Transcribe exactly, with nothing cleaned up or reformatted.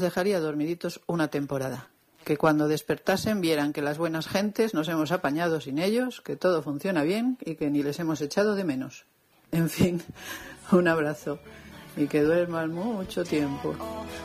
Dejaría dormiditos una temporada. Que cuando despertasen vieran que las buenas gentes nos hemos apañado sin ellos, que todo funciona bien y que ni les hemos echado de menos. En fin, un abrazo y que duerman mucho tiempo.